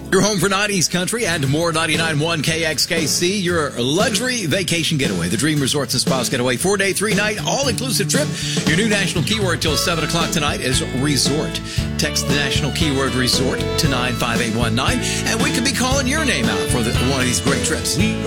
Your home for 90s country and more. 99.1 KXKC, your luxury vacation getaway. The Dream Resorts and Spas Getaway. 4-day, 3-night, all-inclusive trip. Your new national keyword till 7 o'clock tonight is resort. Text the national keyword resort to 95819, and we could be calling your name out for one of these great trips.